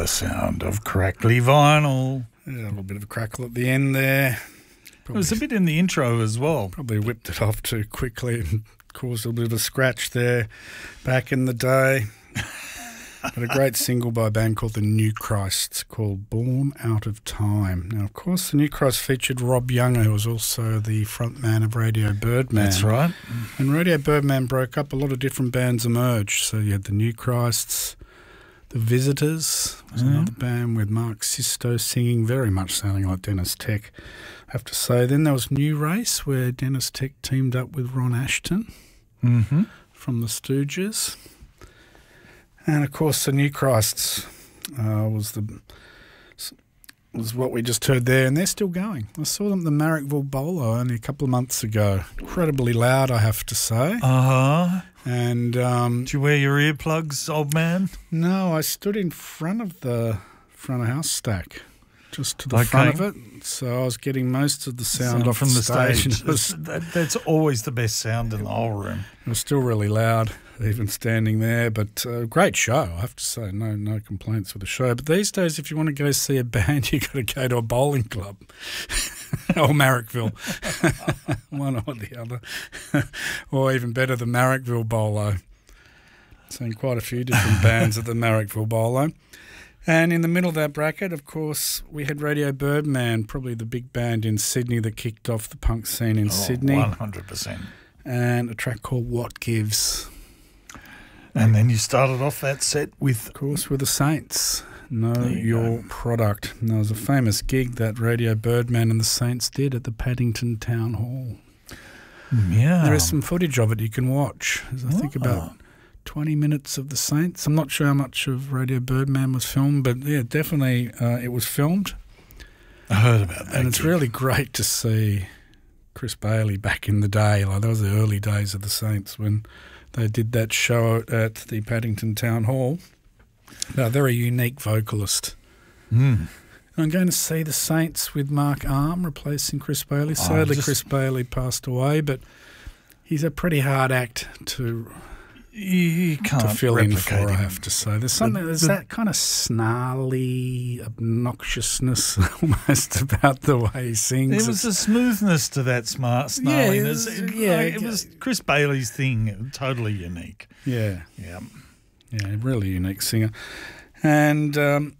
the sound of crackly vinyl. There's a little bit of a crackle at the end there. There was a bit in the intro as well. Probably whipped it off too quickly and caused a bit of a scratch there back in the day. But a great single by a band called the New Christs called Born Out of Time. Now, of course, the New Christ featured Rob Younger, who was also the frontman of Radio Birdman. That's right. When Radio Birdman broke up, a lot of different bands emerged. So you had the New Christs, the Visitors was another band with Mark Sisto singing, very much sounding like Dennis Tech, I have to say. Then there was New Race, where Dennis Tech teamed up with Ron Ashton from the Stooges. And, of course, the New Christs was what we just heard there, and they're still going. I saw them at the Marrickville Bowler only a couple of months ago. Incredibly loud, I have to say. Uh-huh. And did you wear your earplugs, old man? No, I stood in front of the front of house stack, just to the front of it. So I was getting most of the sound off from the stage. It That's always the best sound in the whole room. was still really loud, even standing there. But great show, I have to say. No complaints with the show. But these days, if you want to go see a band, you've got to go to a bowling club. Or Marrickville. One or the other. Or even better, the Marrickville Bolo. Seen quite a few different bands at the Marrickville Bolo. And in the middle of that bracket, of course, we had Radio Birdman, probably the big band in Sydney that kicked off the punk scene in Sydney. 100%. And a track called What Gives. And then you started off that set with... Of course, with the Saints. Know Your Product. And there was a famous gig that Radio Birdman and the Saints did at the Paddington Town Hall. Yeah. There is some footage of it you can watch. There's, I think, about 20 minutes of the Saints. I'm not sure how much of Radio Birdman was filmed, but yeah, definitely it was filmed. I heard about that. And it's really great to see Chris Bailey back in the day. Like, that was the early days of the Saints when they did that show at the Paddington Town Hall. A very unique vocalist. I'm going to see the Saints with Mark Arm replacing Chris Bailey. Sadly, Chris Bailey passed away, but he's a pretty hard act to fill in for, I have to say. There's something, there's that kind of snarly obnoxiousness almost about the way he sings. There was a smoothness to that snarliness. It was Chris Bailey's thing, totally unique. Yeah, really unique singer. And,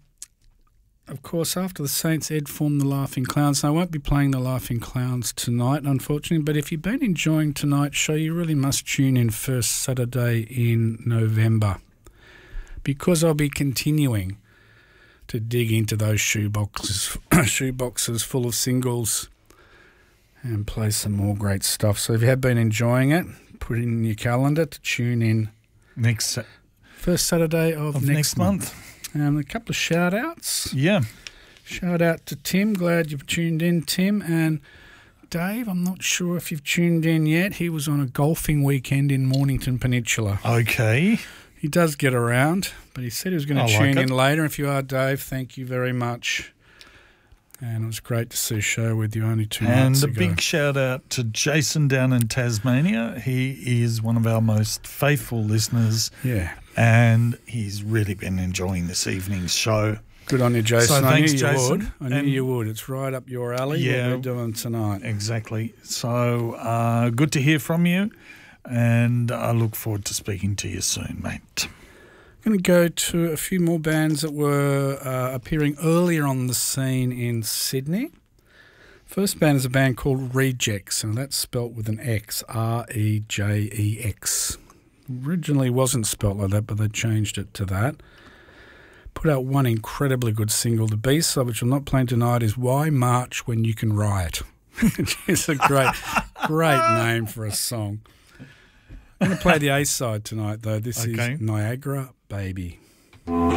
of course, after the Saints, Ed formed the Laughing Clowns. Now, I won't be playing the Laughing Clowns tonight, unfortunately, but if you've been enjoying tonight's show, you really must tune in first Saturday in November, because I'll be continuing to dig into those shoeboxes full of singles and play some more great stuff. So if you have been enjoying it, put it in your calendar to tune in first Saturday of next month. A couple of shout-outs. Yeah. Shout-out to Tim. Glad you've tuned in, Tim. And Dave, I'm not sure if you've tuned in yet. He was on a golfing weekend in Mornington Peninsula. Okay. He does get around, but he said he was going to tune in later. If you are, Dave, thank you very much. And it was great to see a show with you only 2 months ago. And a big shout-out to Jason down in Tasmania. He is one of our most faithful listeners. Yeah. And he's really been enjoying this evening's show. Good on you, Jason. So thanks, Jason. I knew you would. It's right up your alley, what we're doing tonight. Exactly. So good to hear from you, and I look forward to speaking to you soon, mate. I'm going to go to a few more bands that were appearing earlier on the scene in Sydney. First band is a band called Rejects, and that's spelt with an X, R-E-J-E-X. Originally wasn't spelt like that, but they changed it to that. Put out one incredibly good single. The B-side, which I'm not playing tonight, is Why March When You Can Riot. It's a great name for a song. I'm going to play the A-side tonight, though. This is Niagara Baby.